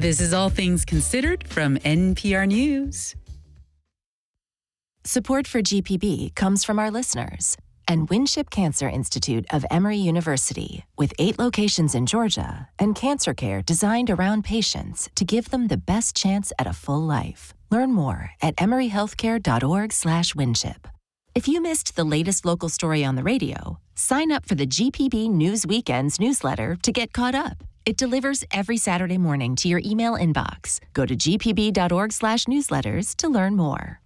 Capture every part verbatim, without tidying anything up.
This is All Things Considered from N P R News. Support for G P B comes from our listeners and Winship Cancer Institute of Emory University, with eight locations in Georgia and cancer care designed around patients to give them the best chance at a full life. Learn more at emoryhealthcare.org slash Winship. If you missed the latest local story on the radio, sign up for the G P B News Weekends newsletter to get caught up. It delivers every Saturday morning to your email inbox. Go to gpb.org slash newsletters to learn more.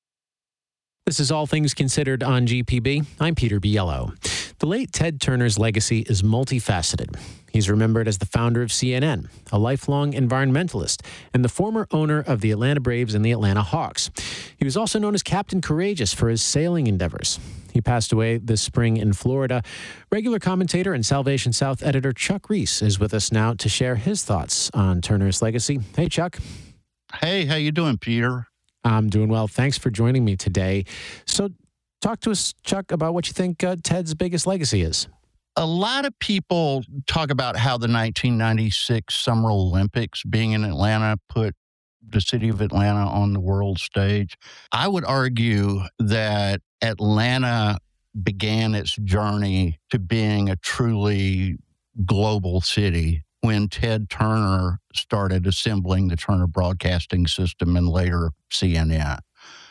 This is All Things Considered on G P B. I'm Peter Biello. The late Ted Turner's legacy is multifaceted. He's remembered as the founder of C N N, a lifelong environmentalist, and the former owner of the Atlanta Braves and the Atlanta Hawks. He was also known as Captain Courageous for his sailing endeavors. He passed away this spring in Florida. Regular commentator and Salvation South editor Chuck Reese is with us now to share his thoughts on Turner's legacy. Hey, Chuck. Hey, how you doing, Peter? I'm doing well. Thanks for joining me today. So talk to us, Chuck, about what you think uh, Ted's biggest legacy is. A lot of people talk about how the nineteen ninety-six Summer Olympics, being in Atlanta, put the city of Atlanta on the world stage. I would argue that Atlanta began its journey to being a truly global city when Ted Turner started assembling the Turner Broadcasting System and later C N N.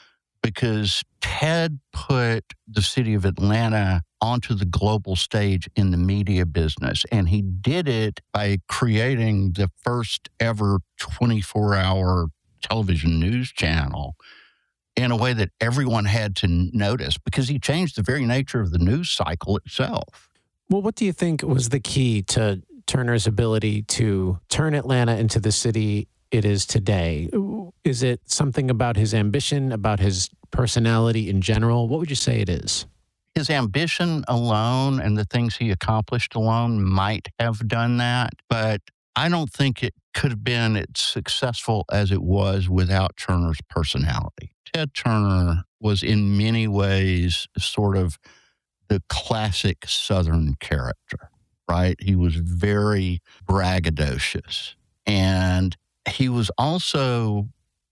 Because Ted put the city of Atlanta onto the global stage in the media business, and he did it by creating the first ever twenty-four hour television news channel in a way that everyone had to notice, because he changed the very nature of the news cycle itself. Well, what do you think was the key to Turner's ability to turn Atlanta into the city it is today? Is it something about his ambition, about his personality in general? What would you say it is? His ambition alone and the things he accomplished alone might have done that, but I don't think it could have been as successful as it was without Turner's personality. Ted Turner was in many ways sort of the classic Southern character, right? He was very braggadocious, and he was also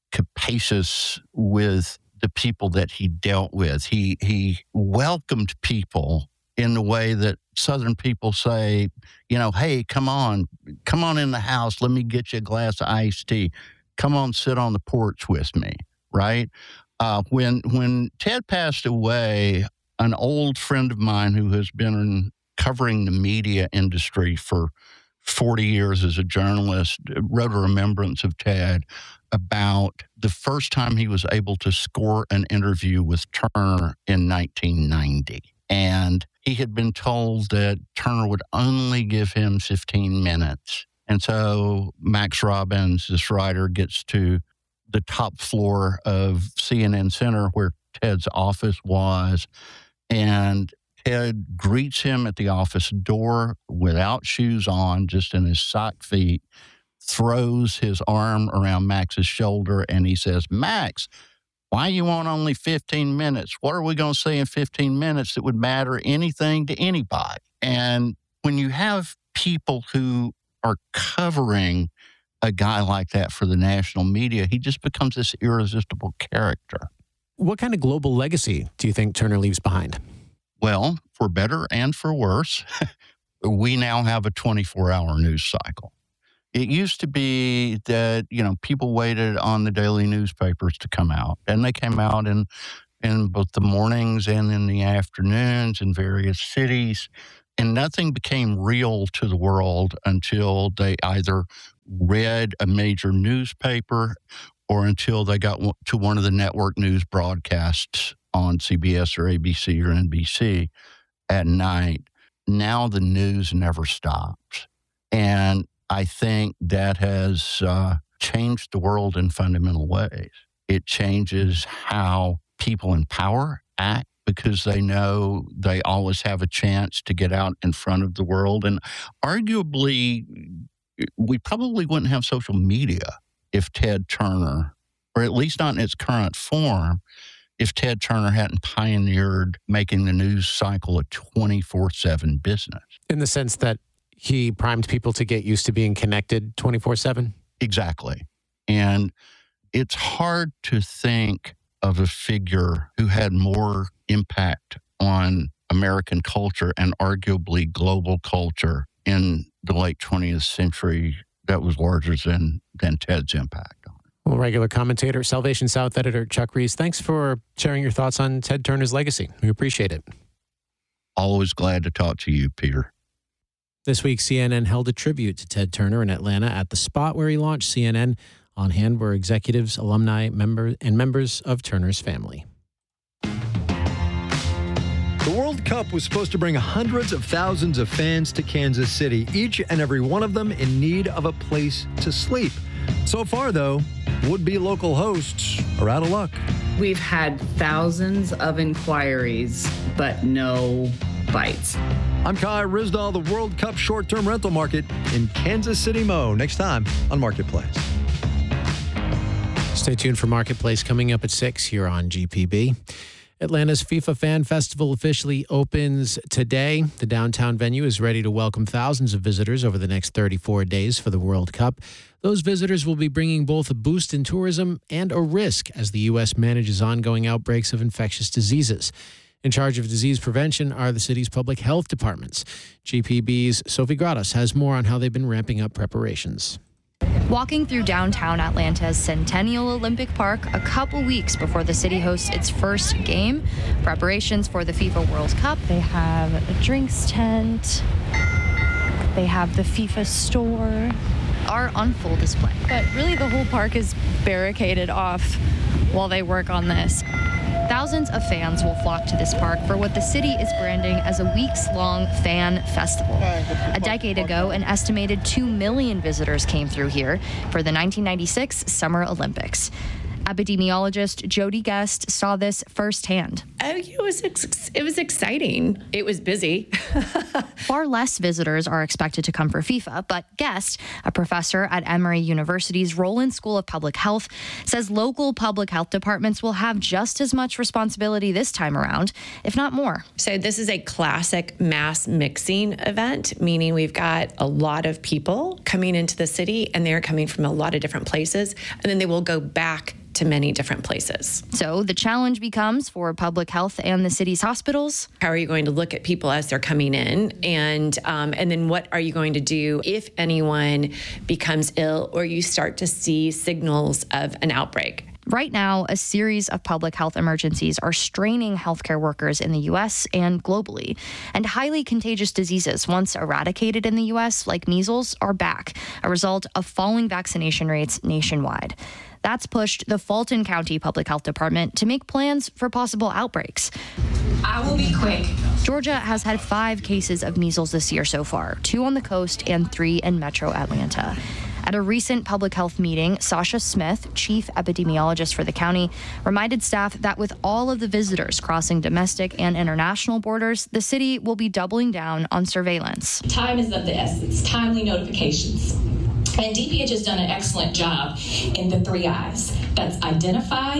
capacious with the people that he dealt with. He he welcomed people in the way that Southern people say, you know, hey, come on, come on in the house. Let me get you a glass of iced tea. Come on, sit on the porch with me, right? Uh, when when Ted passed away, an old friend of mine who has been covering the media industry for forty years as a journalist wrote a remembrance of Ted about the first time he was able to score an interview with Turner in nineteen ninety. And he had been told that Turner would only give him fifteen minutes. And so Max Robbins, this writer, gets to the top floor of C N N Center where Ted's office was, and Ted greets him at the office door without shoes on, just in his sock feet, throws his arm around Max's shoulder, and he says, Max, why you want only fifteen minutes? What are we going to say in fifteen minutes that would matter anything to anybody? And when you have people who are covering a guy like that for the national media, he just becomes this irresistible character. What kind of global legacy do you think Turner leaves behind? Well, for better and for worse, we now have a twenty-four hour news cycle. It used to be that, you know, people waited on the daily newspapers to come out, and they came out in, in both the mornings and in the afternoons in various cities, and nothing became real to the world until they either read a major newspaper or until they got to one of the network news broadcasts on C B S or A B C or N B C at night. Now the news never stops. And I think that has uh, changed the world in fundamental ways. It changes how people in power act, because they know they always have a chance to get out in front of the world. And arguably, we probably wouldn't have social media if Ted Turner, or at least not in its current form, if Ted Turner hadn't pioneered making the news cycle a twenty-four seven business. In the sense that he primed people to get used to being connected twenty-four seven? Exactly. And it's hard to think of a figure who had more impact on American culture and arguably global culture in the late twentieth century that was larger than, than Ted's impact on it. Well, regular commentator, Salvation South editor Chuck Reese, thanks for sharing your thoughts on Ted Turner's legacy. We appreciate it. Always glad to talk to you, Peter. This week, C N N held a tribute to Ted Turner in Atlanta at the spot where he launched C N N. On hand were executives, alumni, members, and members of Turner's family. The World Cup was supposed to bring hundreds of thousands of fans to Kansas City, each and every one of them in need of a place to sleep. So far, though, would-be local hosts are out of luck. We've had thousands of inquiries, but no bites. I'm Kai Rizdal, the World Cup short-term rental market in Kansas City, Mo. Next time on Marketplace. Stay tuned for Marketplace coming up at six here on G P B. Atlanta's FIFA Fan Festival officially opens today. The downtown venue is ready to welcome thousands of visitors over the next thirty-four days for the World Cup. Those visitors will be bringing both a boost in tourism and a risk as the U S manages ongoing outbreaks of infectious diseases. In charge of disease prevention are the city's public health departments. G P B's Sophie Grados has more on how they've been ramping up preparations. Walking through downtown Atlanta's Centennial Olympic Park a couple weeks before the city hosts its first game, preparations for the FIFA World Cup. They have a drinks tent. They have the FIFA store. Are on full display. But really the whole park is barricaded off while they work on this. Thousands of fans will flock to this park for what the city is branding as a weeks-long fan festival. A decade ago, an estimated two million visitors came through here for the nineteen ninety-six Summer Olympics. Epidemiologist Jody Guest saw this firsthand. Oh, it was ex- it was exciting. It was busy. Far less visitors are expected to come for FIFA, but Guest, a professor at Emory University's Roland School of Public Health, says local public health departments will have just as much responsibility this time around, if not more. So this is a classic mass mixing event, meaning we've got a lot of people coming into the city, and they're coming from a lot of different places, and then they will go back to many different places. So the challenge becomes for public health and the city's hospitals. How are you going to look at people as they're coming in? And um, and then what are you going to do if anyone becomes ill or you start to see signals of an outbreak? Right now, a series of public health emergencies are straining healthcare workers in the U S and globally. And highly contagious diseases, once eradicated in the U S, like measles, are back, a result of falling vaccination rates nationwide. That's pushed the Fulton County Public Health Department to make plans for possible outbreaks. I will be quick. Georgia has had five cases of measles this year so far, two on the coast and three in metro Atlanta. At a recent public health meeting, Sasha Smith, chief epidemiologist for the county, reminded staff that with all of the visitors crossing domestic and international borders, the city will be doubling down on surveillance. Time is of the essence, timely notifications. And D P H has done an excellent job in the three I's. That's identify,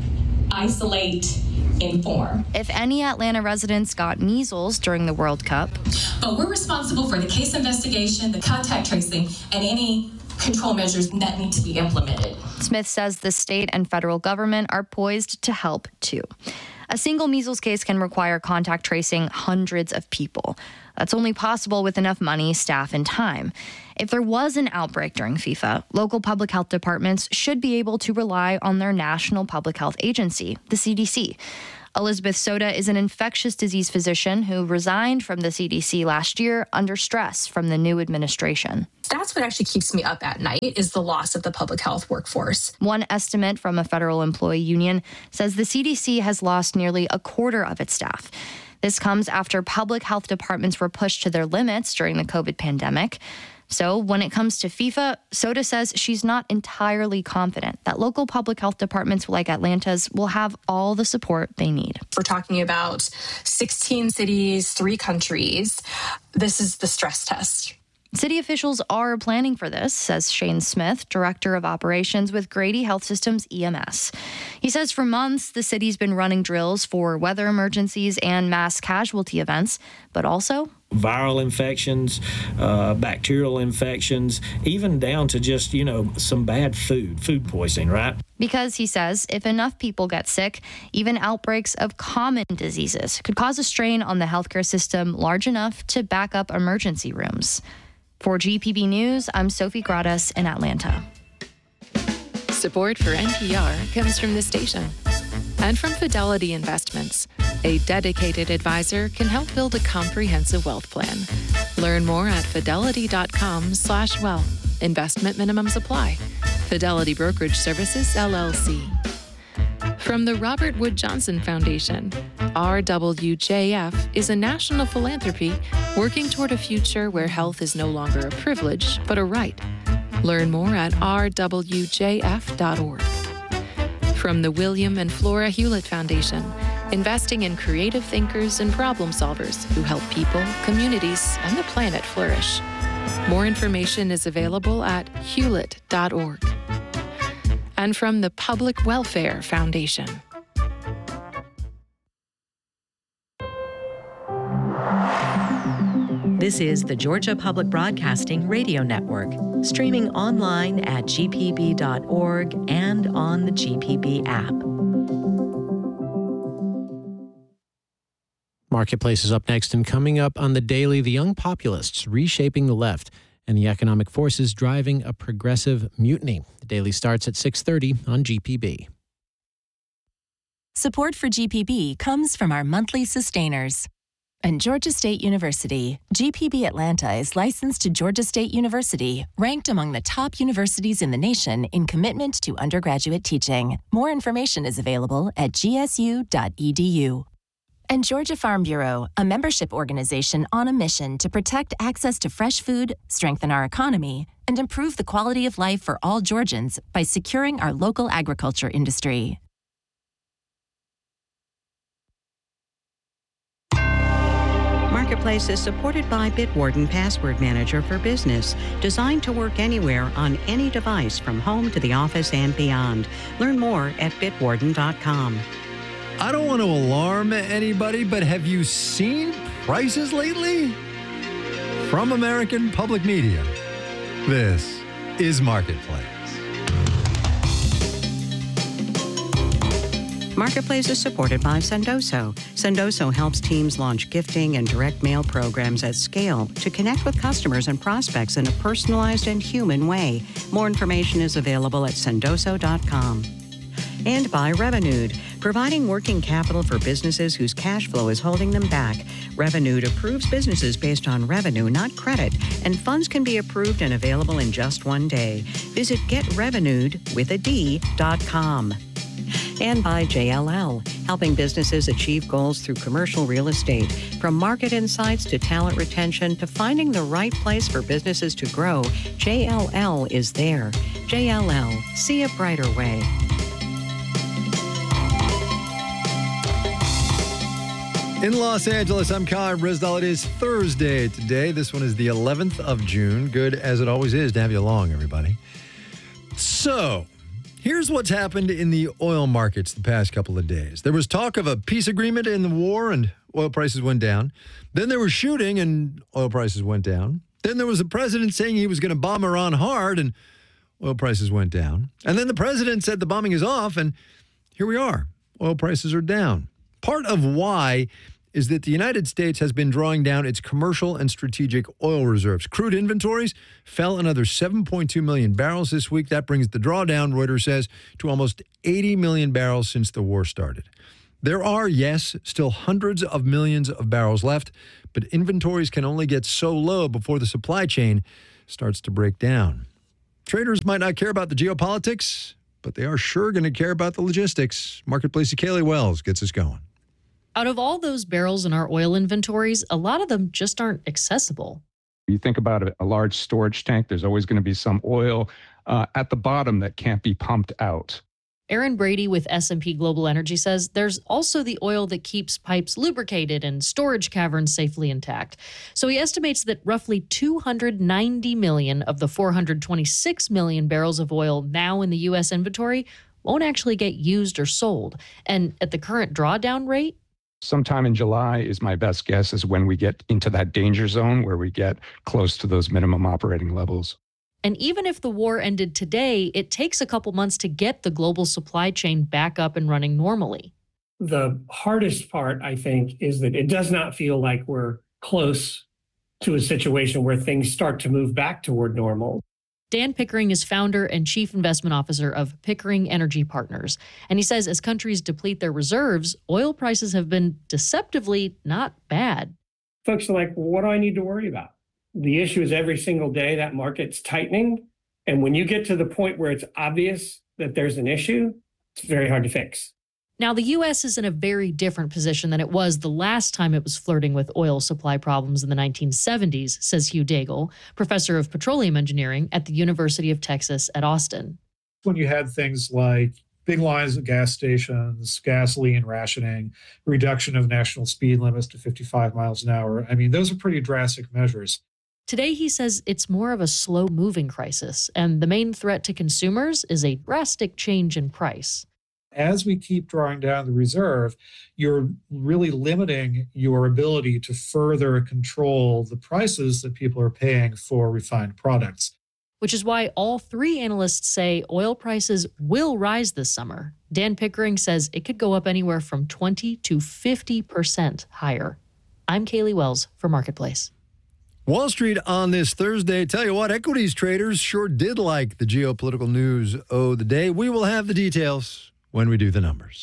isolate, inform. If any Atlanta residents got measles during the World Cup, but we're responsible for the case investigation, the contact tracing, and any control measures that need to be implemented. Smith says the state and federal government are poised to help too. A single measles case can require contact tracing hundreds of people. That's only possible with enough money, staff, and time. If there was an outbreak during FIFA, local public health departments should be able to rely on their national public health agency, the C D C. Elizabeth Soda is an infectious disease physician who resigned from the C D C last year under stress from the new administration. That's what actually keeps me up at night, is the loss of the public health workforce. One estimate from a federal employee union says the C D C has lost nearly a quarter of its staff. This comes after public health departments were pushed to their limits during the COVID pandemic. So when it comes to FIFA, Soda says she's not entirely confident that local public health departments like Atlanta's will have all the support they need. We're talking about sixteen cities, three countries. This is the stress test. City officials are planning for this, says Shane Smith, Director of Operations with Grady Health Systems E M S. He says for months, the city's been running drills for weather emergencies and mass casualty events, but also viral infections, uh, bacterial infections, even down to just, you know, some bad food, food poisoning, right? Because, he says, if enough people get sick, even outbreaks of common diseases could cause a strain on the healthcare system large enough to back up emergency rooms. For G P B News, I'm Sophie Gradas in Atlanta. Support for N P R comes from the station and from Fidelity Investments. A dedicated advisor can help build a comprehensive wealth plan. Learn more at fidelity.com slash wealth. Investment minimums apply. Fidelity Brokerage Services, L L C. From the Robert Wood Johnson Foundation, R W J F is a national philanthropy working toward a future where health is no longer a privilege, but a right. Learn more at r w j f dot org. From the William and Flora Hewlett Foundation, investing in creative thinkers and problem solvers who help people, communities, and the planet flourish. More information is available at hewlett dot org. And from the Public Welfare Foundation. This is the Georgia Public Broadcasting Radio Network, streaming online at g p b dot org and on the G P B app. Marketplace is up next, and coming up on the Daily, the young populists reshaping the left and the economic forces driving a progressive mutiny. The Daily starts at six thirty on G P B. Support for G P B comes from our monthly sustainers. And Georgia State University, G P B Atlanta is licensed to Georgia State University, ranked among the top universities in the nation in commitment to undergraduate teaching. More information is available at g s u dot e d u. And Georgia Farm Bureau, a membership organization on a mission to protect access to fresh food, strengthen our economy, and improve the quality of life for all Georgians by securing our local agriculture industry. Marketplace is supported by Bitwarden Password Manager for Business, designed to work anywhere on any device from home to the office and beyond. Learn more at bitwarden dot com. I don't want to alarm anybody, but have you seen prices lately? From American Public Media, this is Marketplace. Marketplace is supported by Sendoso. Sendoso helps teams launch gifting and direct mail programs at scale to connect with customers and prospects in a personalized and human way. More information is available at sendoso dot com. And by Revenued, providing working capital for businesses whose cash flow is holding them back. Revenued approves businesses based on revenue, not credit, and funds can be approved and available in just one day. Visit get revenued with a D dot com. And by J L L, helping businesses achieve goals through commercial real estate. From market insights to talent retention to finding the right place for businesses to grow, J L L is there. J L L, see a brighter way. In Los Angeles, I'm Kai Rizdal. It is Thursday today. This one is the eleventh of June. Good as it always is to have you along, everybody. So, here's what's happened in the oil markets the past couple of days. There was talk of a peace agreement in the war and oil prices went down. Then there was shooting and oil prices went down. Then there was the president saying he was going to bomb Iran hard and oil prices went down. And then the president said the bombing is off and here we are. Oil prices are down. Part of why is that the United States has been drawing down its commercial and strategic oil reserves. Crude inventories fell another seven point two million barrels this week. That brings the drawdown, Reuters says, to almost eighty million barrels since the war started. There are, yes, still hundreds of millions of barrels left, but inventories can only get so low before the supply chain starts to break down. Traders might not care about the geopolitics, but they are sure going to care about the logistics. Marketplace's Kaylee Wells gets us going. Out of all those barrels in our oil inventories, a lot of them just aren't accessible. You think about a, a large storage tank, there's always going to be some oil uh, at the bottom that can't be pumped out. Aaron Brady with S and P Global Energy says there's also the oil that keeps pipes lubricated and storage caverns safely intact. So he estimates that roughly two hundred ninety million of the four hundred twenty-six million barrels of oil now in the U S inventory won't actually get used or sold. And at the current drawdown rate, sometime in July is my best guess is when we get into that danger zone where we get close to those minimum operating levels. And even if the war ended today, it takes a couple months to get the global supply chain back up and running normally. The hardest part, I think, is that it does not feel like we're close to a situation where things start to move back toward normal. Dan Pickering is founder and chief investment officer of Pickering Energy Partners. And he says as countries deplete their reserves, oil prices have been deceptively not bad. Folks are like, well, what do I need to worry about? The issue is every single day that market's tightening. And when you get to the point where it's obvious that there's an issue, it's very hard to fix. Now, the U S is in a very different position than it was the last time it was flirting with oil supply problems in the nineteen seventies, says Hugh Daigle, professor of petroleum engineering at the University of Texas at Austin. When you had things like big lines at gas stations, gasoline rationing, reduction of national speed limits to fifty-five miles an hour, I mean, those are pretty drastic measures. Today, he says it's more of a slow-moving crisis, and the main threat to consumers is a drastic change in price. As we keep drawing down the reserve, you're really limiting your ability to further control the prices that people are paying for refined products. Which is why all three analysts say oil prices will rise this summer. Dan Pickering says it could go up anywhere from twenty to fifty percent higher. I'm Kaylee Wells for Marketplace. Wall Street on this Thursday. Tell you what, equities traders sure did like the geopolitical news of the day. We will have the details when we do the numbers.